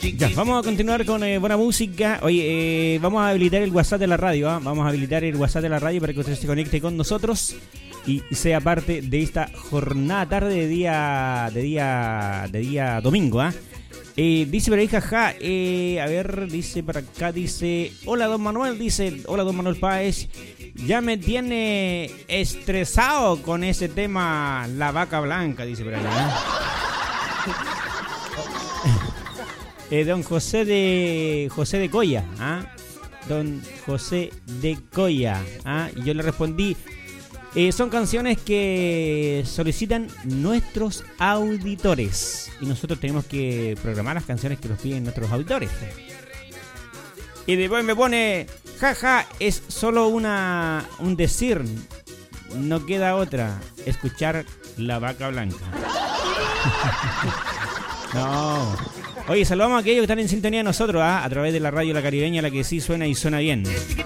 Ya, vamos a continuar con buena música. Oye, vamos a habilitar el WhatsApp de la radio, ¿eh? Vamos a habilitar el WhatsApp de la radio para que usted se conecte con nosotros y sea parte de esta jornada tarde de día domingo, ¿ah? Dice por ahí, jaja, a ver, dice por acá, dice, hola don Manuel Páez, ya me tiene estresado con ese tema, la vaca blanca, dice por ahí, don José de Coya, ¿ah? Don José de Coya, ¿ah? Y yo le respondí, son canciones que solicitan nuestros auditores y nosotros tenemos que programar las canciones que nos piden nuestros auditores. Y después me pone, jaja, es solo un decir, no queda otra, escuchar la vaca blanca. No. Oye, saludamos a aquellos que están en sintonía de nosotros, ¿ah? A través de la radio La Caribeña, la que sí suena y suena bien.